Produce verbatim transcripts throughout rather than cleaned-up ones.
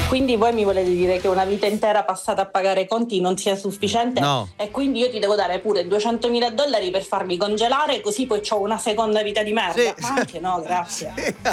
Quindi voi mi volete dire che una vita intera passata a pagare conti non sia sufficiente? No. E quindi io ti devo dare pure duecentomila dollari per farmi congelare, così poi c'ho una seconda vita di merda? Sì. Ma anche no, grazie.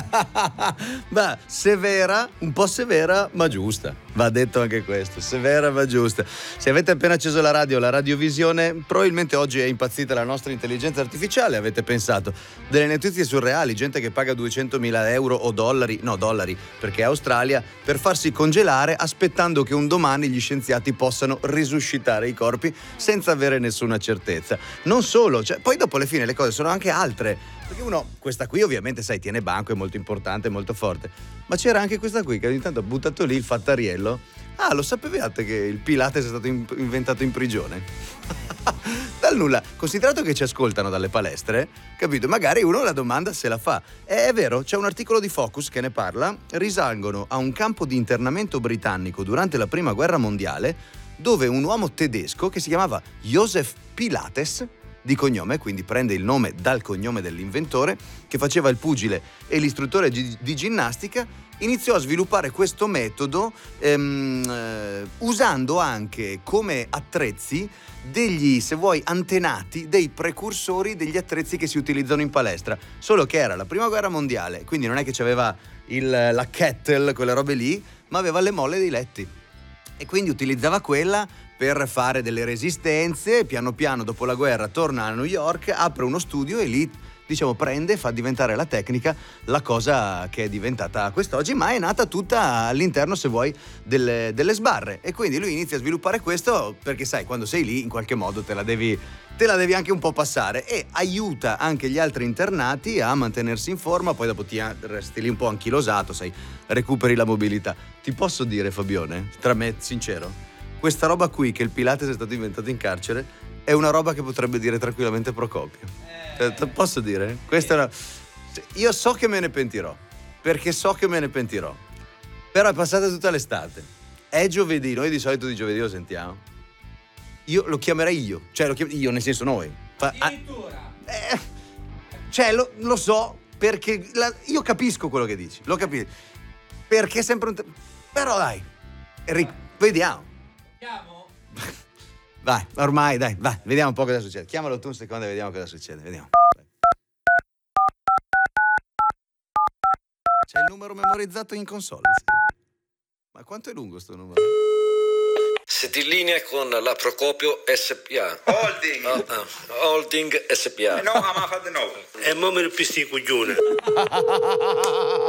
Beh, severa, un po' severa ma giusta, va detto anche questo, severa ma giusta. Se avete appena acceso la radio, la radiovisione, probabilmente oggi è impazzita la nostra intelligenza artificiale, avete pensato delle notizie surreali, gente che paga duecentomila euro o dollari, no dollari perché è Australia, per farsi congelare aspettando che un domani gli scienziati possano risuscitare i corpi senza avere nessuna certezza. Non solo, cioè, poi dopo alle fine le cose sono anche altre, perché uno, questa qui ovviamente sai tiene banco, è molto importante, è molto forte, ma c'era anche questa qui che ogni tanto ha buttato lì il fattariello. Ah, lo sapevate che il Pilates è stato in- inventato in prigione? Dal nulla, considerato che ci ascoltano dalle palestre, capito? Magari uno la domanda se la fa. È vero, c'è un articolo di Focus che ne parla, risalgono a un campo di internamento britannico durante la prima guerra mondiale, dove un uomo tedesco che si chiamava Joseph Pilates, di cognome, quindi prende il nome dal cognome dell'inventore, che faceva il pugile e l'istruttore di, di ginnastica, iniziò a sviluppare questo metodo ehm, eh, usando anche come attrezzi degli, se vuoi, antenati, dei precursori degli attrezzi che si utilizzano in palestra. Solo che era la prima guerra mondiale, quindi non è che c'aveva il, la kettle, quelle robe lì, ma aveva le molle dei letti. E quindi utilizzava quella per fare delle resistenze. Piano piano dopo la guerra torna a New York, apre uno studio e lì, diciamo, prende e fa diventare la tecnica la cosa che è diventata quest'oggi, ma è nata tutta all'interno, se vuoi, delle, delle sbarre. E quindi lui inizia a sviluppare questo perché sai, quando sei lì in qualche modo te la devi te la devi anche un po' passare, e aiuta anche gli altri internati a mantenersi in forma. Poi dopo ti resti lì un po' anchilosato, sai, recuperi la mobilità. Ti posso dire, Fabione, tra me sincero, questa roba qui che il Pilates è stato inventato in carcere è una roba che potrebbe dire tranquillamente Procopio. Eh, te posso dire? Questa è una... Io so che me ne pentirò, perché so che me ne pentirò. Però è passata tutta l'estate. È giovedì, noi di solito di giovedì lo sentiamo. Io lo chiamerei io, cioè lo chiam... io nel senso noi. Fa... Addirittura. Eh, cioè lo, lo so perché la... io capisco quello che dici, lo capisco. Perché è sempre un... Te... Però dai, Ric... vediamo. Chiamo? Vai, ormai, dai, vai, vediamo un po' cosa succede. Chiamalo tu un secondo e vediamo cosa succede, vediamo. C'è il numero memorizzato in console. Sì. Ma quanto è lungo sto numero? Siete in linea con la Procopio S P A. Holding. Ah, ah, Holding S P A. No, ma fa di nuovo. E mo mi ripisti i coglioni.